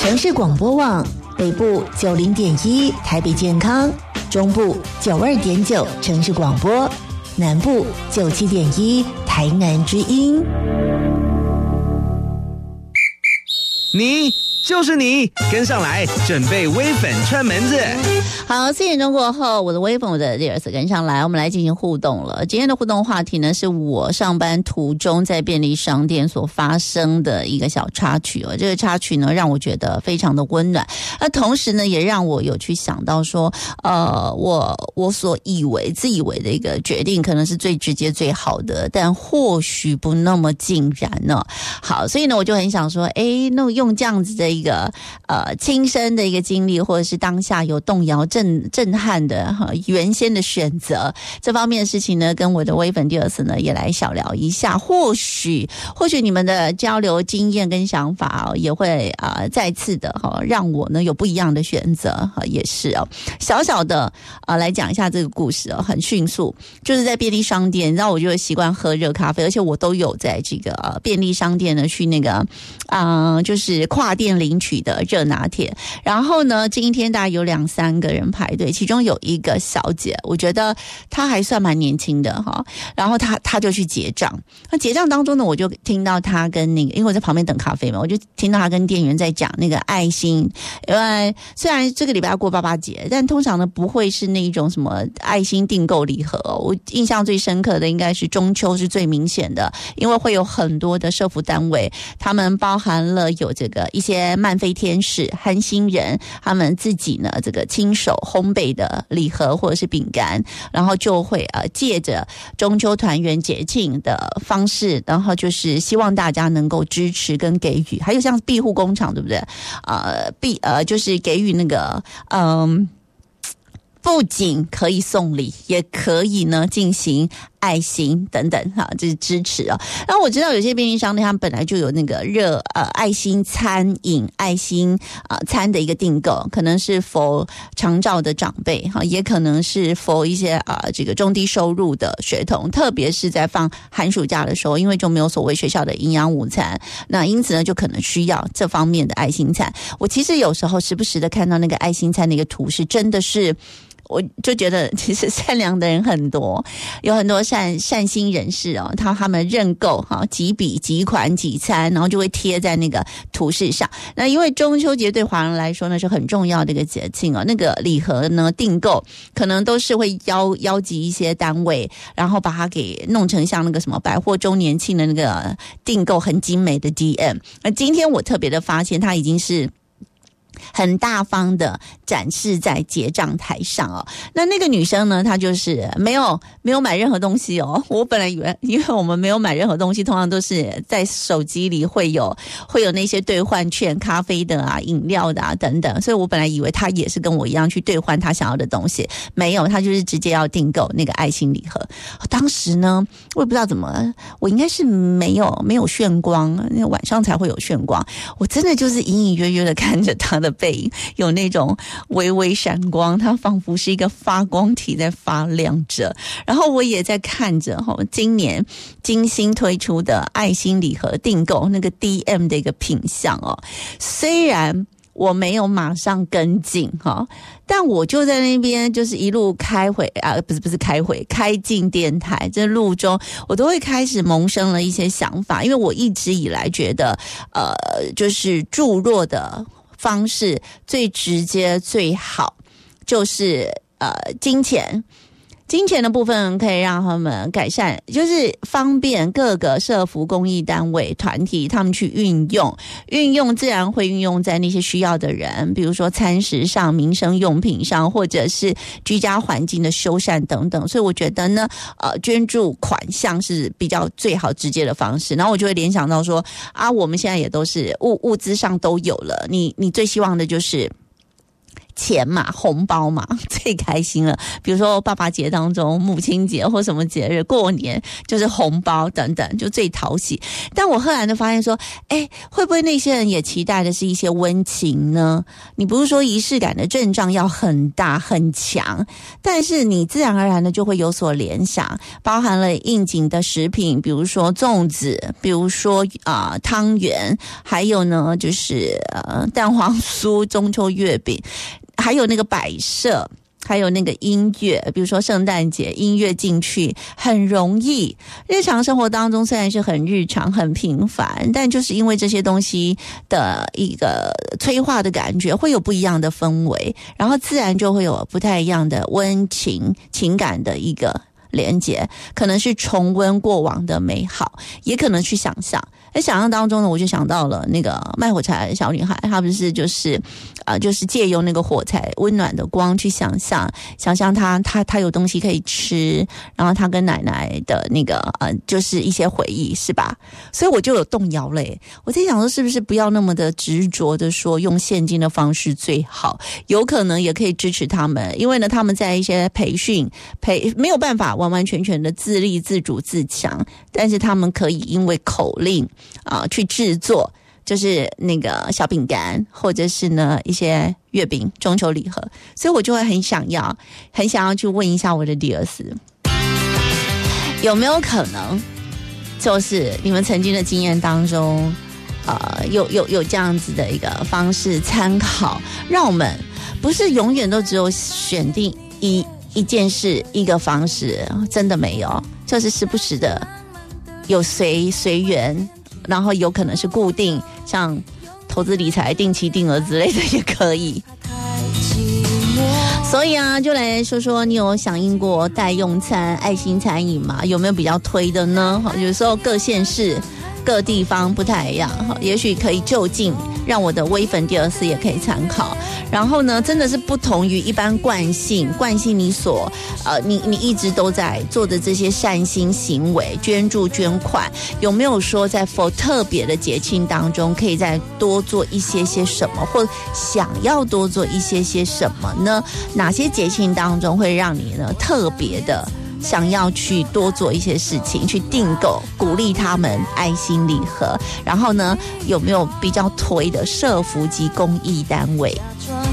城市广播网北部90.1台北健康，中部92.9城市广播，南部97.1台南之音。 你就是你，跟上来，准备微粉串门子。 好，4点钟过后，我的微粉，我的第二次跟上来，我们来进行互动了。今天的互动话题呢，是我上班途中在便利商店所发生的一个小插曲哦。这个插曲呢，让我觉得非常的温暖，而同时呢，也让我有去想到说，我所自以为的一个决定，可能是最直接最好的，但或许不那么尽然呢。好，所以呢，我就很想说，那用这样子的一个亲身的一个经历，或者是当下有动摇震撼的原先的选择这方面的事情呢，跟我的微粉第二次呢也来小聊一下，或许你们的交流经验跟想法也会再次的让我呢有不一样的选择也是小小的来讲一下这个故事很迅速，就是在便利商店，你知道我就习惯喝热咖啡，而且我都有在这个便利商店呢去那个就是跨店领取的热拿铁，然后呢今天大概有2-3个人排队，其中有一个小姐，我觉得她还算蛮年轻的然后她就去结账，那结账当中呢，我就听到她跟那个，因为我在旁边等咖啡嘛，我就听到她跟店员在讲那个爱心，因为虽然这个礼拜要过88节，但通常呢不会是那种什么爱心订购礼盒我印象最深刻的应该是中秋是最明显的，因为会有很多的社福单位，他们包含了有这个一些慢飞天使、憨心人，他们自己呢这个亲手烘焙的礼盒或者是饼干，然后就会借着中秋团圆节庆的方式，然后就是希望大家能够支持跟给予，还有像庇护工厂对不对？就是给予那个不仅可以送礼，也可以呢进行爱心等等这是支持然后我知道有些便利商店他们本来就有那个爱心餐饮、爱心餐的一个订购，可能是 for 长照的长辈也可能是 for 一些这个中低收入的学童，特别是在放寒暑假的时候，因为就没有所谓学校的营养午餐，那因此呢就可能需要这方面的爱心餐。我其实有时候时不时的看到那个爱心餐的一个图示，真的是我就觉得其实善良的人很多，有很多善心人士他们认购几笔几款几餐，然后就会贴在那个图示上。那因为中秋节对华人来说呢是很重要的一个节庆那个礼盒呢订购可能都是会邀集一些单位，然后把它给弄成像那个什么百货周年庆的那个订购很精美的 DM。 那今天我特别的发现它已经是很大方的展示在结账台上那个女生呢，她就是没有买任何东西我本来以为，因为我们没有买任何东西，通常都是在手机里会有那些兑换券、咖啡的饮料的等等，所以我本来以为她也是跟我一样去兑换她想要的东西，没有，她就是直接要订购那个爱心礼盒。当时呢，我也不知道怎么，我应该是没有眩光，那晚上才会有眩光，我真的就是隐隐约约的看着她的背影有那种微微闪光，它仿佛是一个发光体在发亮着。然后我也在看着今年精心推出的爱心礼盒订购那个 DM 的一个品项虽然我没有马上跟进但我就在那边就是一路开进电台，这路中我都会开始萌生了一些想法，因为我一直以来觉得就是助弱的方式最直接最好就是金钱的部分可以让他们改善，就是方便各个社福公益单位团体他们去运用自然会运用在那些需要的人，比如说餐食上、民生用品上，或者是居家环境的修缮等等。所以我觉得呢捐助款项是比较最好直接的方式。然后我就会联想到说我们现在也都是物资上都有了，你最希望的就是钱嘛，红包嘛，最开心了。比如说爸爸节当中、母亲节或什么节日、过年，就是红包等等，就最讨喜。但我赫然的发现说，会不会那些人也期待的是一些温情呢？你不是说仪式感的阵仗要很大很强，但是你自然而然的就会有所联想，包含了应景的食品，比如说粽子，比如说汤圆，还有呢就是蛋黄酥、中秋月饼，还有那个摆设，还有那个音乐，比如说圣诞节音乐进去很容易。日常生活当中虽然是很日常很平凡，但就是因为这些东西的一个催化的感觉，会有不一样的氛围，然后自然就会有不太一样的温情情感的一个连结，可能是重温过往的美好，也可能去想象。在想象当中呢，我就想到了那个卖火柴的小女孩，她不是就是借由那个火柴温暖的光去想象她有东西可以吃，然后她跟奶奶的那个就是一些回忆，是吧？所以我就有动摇了。我在想说，是不是不要那么的执着的说用现金的方式最好？有可能也可以支持他们，因为呢他们在一些培训没有办法完完全全的自立自主自强，但是他们可以因为口令去制作，就是那个小饼干，或者是呢一些月饼、中秋礼盒，所以我就会很想要去问一下我的迪尔斯，有没有可能，就是你们曾经的经验当中，有这样子的一个方式参考，让我们不是永远都只有选定一件事一个方式，真的没有，就是时不时的有随缘。然后有可能是固定，像投资理财、定期定额之类的也可以。所以就来说说你有响应过代用餐、爱心餐饮吗？有没有比较推的呢？有时候各县市、各地方不太一样，也许可以就近让我的微粉第二次也可以参考。然后呢，真的是不同于一般惯性你所你一直都在做的这些善心行为，捐助捐款，有没有说在特别的节庆当中可以再多做一些什么，或想要多做一些什么呢？哪些节庆当中会让你呢特别的想要去多做一些事情，去订购，鼓励他们爱心礼盒？然后呢，有没有比较推的社福及公益单位？